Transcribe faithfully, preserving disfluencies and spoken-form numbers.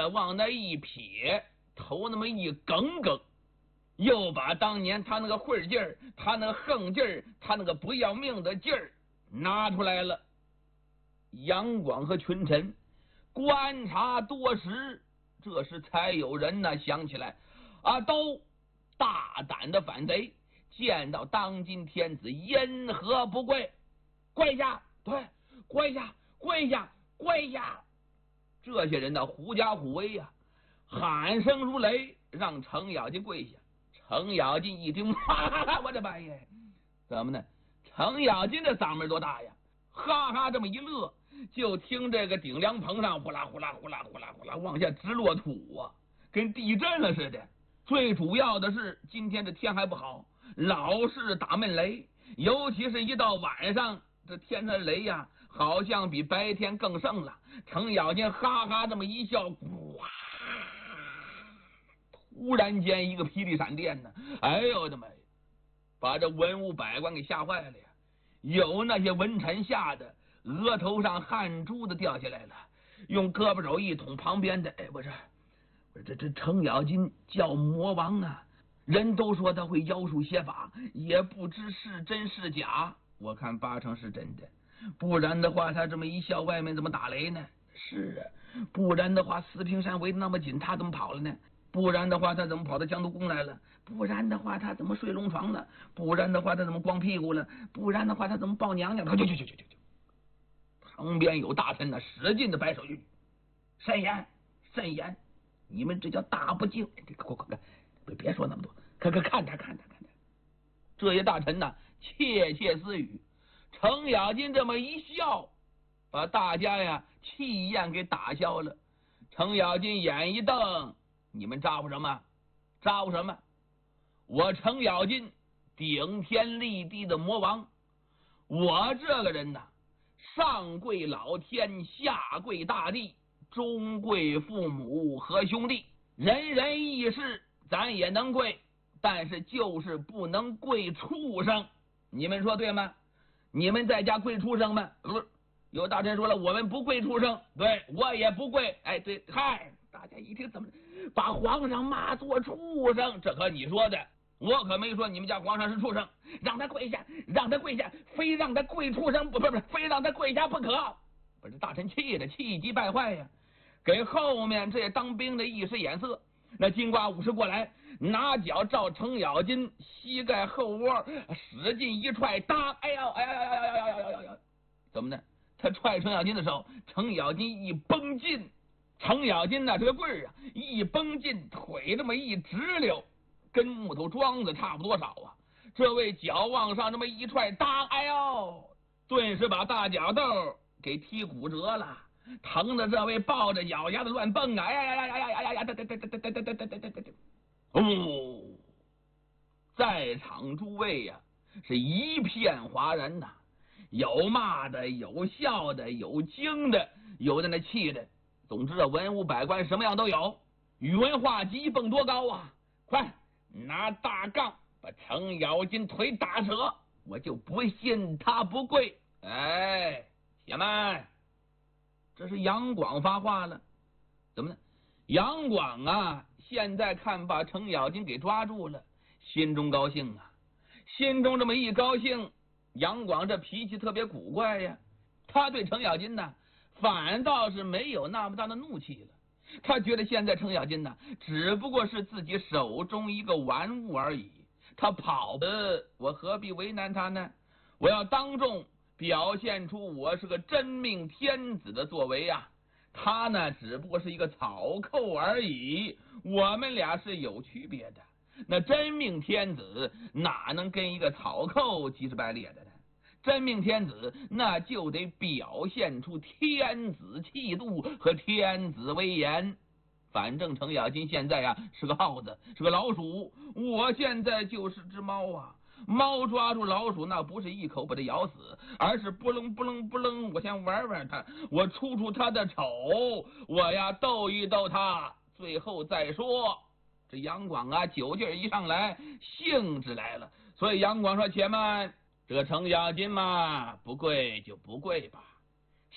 往那一撇，头那么一梗梗，又把当年他那个混劲儿，他那个横劲儿，他那个不要命的劲儿拿出来了。杨广和群臣观察多时，这时才有人呢想起来啊，都大胆的反贼，见到当今天子因何不跪？跪下！对，跪下，跪下，跪下！这些人呢狐假虎威呀、啊，喊声如雷，让程咬金跪下。程咬金一听，哈哈哈，我的妈耶！怎么呢？程咬金的嗓门多大呀？哈哈，这么一乐，就听这个顶梁棚上呼啦呼啦呼啦呼啦呼啦往下直落土啊，跟地震了似的。最主要的是，今天这天还不好，老是打闷雷，尤其是一到晚上，这天上雷呀、啊，好像比白天更盛了。程咬金哈哈这么一笑，哇！突然间一个霹雳闪电呢，哎呦我的妈！把这文武百官给吓坏了呀！有那些文臣吓得额头上汗珠子掉下来了，用胳膊肘一捅旁边的，哎，不是，不是这这程咬金叫魔王啊！人都说他会妖术邪法，也不知是真是假。我看八成是真的，不然的话，他这么一笑，外面怎么打雷呢？是啊，不然的话，四平山围得那么紧，他怎么跑了呢？不然的话，他怎么跑到江都宫来了？不然的话，他怎么睡龙床了？不然的话，他怎么光屁股了？不然的话，他怎么抱娘娘？去去去去去去！旁边有大臣呢，使劲的摆手，慎言慎言，你们这叫大不敬！快快快，别别说那么多，看看看他看他看他！这些大臣呢，窃窃私语。程咬金这么一笑，把大家呀气焰给打消了。程咬金眼一瞪。你们招呼什么？招呼什么？我程咬金顶天立地的魔王，我这个人呐，上跪老天，下跪大地，中跪父母和兄弟，人人义士咱也能跪，但是就是不能跪畜生。你们说对吗？你们在家跪畜生吗？不是，有大臣说了，我们不跪畜生，对我也不跪。哎，对，嗨。大家一听，怎么把皇上骂作畜生？这可你说的，我可没说你们家皇上是畜生。让他跪下，让他跪下，非让他跪畜生，不不不，非让他跪下不可。把这大臣气的气急败坏呀，给后面这些当兵的一使眼色。那金瓜武士过来，拿脚照程咬金膝盖后窝使劲一踹，当！哎呦哎呀呀呀呀呀呀呀呀！怎么呢？他踹程咬金的时候，程咬金一绷劲。程咬金呢，这个棍儿啊，一绷劲，腿这么一直溜，跟木头桩子差不多少啊。这位脚往上这么一踹，当！哎呦，顿时把大脚豆给踢骨折了，疼的这位抱着咬牙的乱蹦啊！哎呀呀呀呀呀呀呀！对对对对对对对对对对对！哦，在场诸位呀、啊，是一片哗然呐，有骂的，有笑的，有惊的，有的那气的。总之啊，文武百官什么样都有，宇文化及蹦多高啊！快拿大杠把程咬金腿打折，我就不信他不跪！哎，且慢，这是杨广发话了。怎么呢？杨广啊，现在看把程咬金给抓住了，心中高兴啊！心中这么一高兴，杨广这脾气特别古怪呀，他对程咬金呢。反倒是没有那么大的怒气了，他觉得现在程咬金呢，只不过是自己手中一个玩物而已。他跑的，我何必为难他呢？我要当众表现出我是个真命天子的作为啊！他呢，只不过是一个草寇而已，我们俩是有区别的。那真命天子哪能跟一个草寇鸡翅白咧的呢？真命天子那就得表现出天子气度和天子威严。反正程咬金现在啊是个耗子，是个老鼠，我现在就是只猫啊！猫抓住老鼠，那不是一口把它咬死，而是不楞不楞不楞，我先玩玩它，我出出它的丑，我呀逗一逗它，最后再说。这杨广啊，酒劲一上来，兴致来了，所以杨广说：“且慢。”这个程咬金嘛，不跪就不跪吧。